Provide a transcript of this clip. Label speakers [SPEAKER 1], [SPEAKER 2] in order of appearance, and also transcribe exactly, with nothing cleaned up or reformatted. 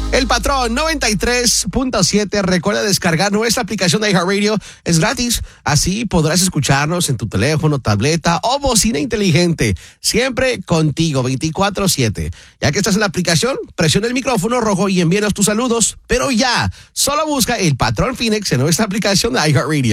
[SPEAKER 1] El Patrón noventa y tres punto siete. Recuerda descargar nuestra aplicación de iHeartRadio. Es gratis. Así podrás escucharnos en tu teléfono, tableta o bocina inteligente. Siempre contigo, veinticuatro siete. Ya que estás en la aplicación, presiona el micrófono rojo y envíanos tus saludos. Pero ya, solo busca El Patrón Phoenix en nuestra aplicación de iHeartRadio.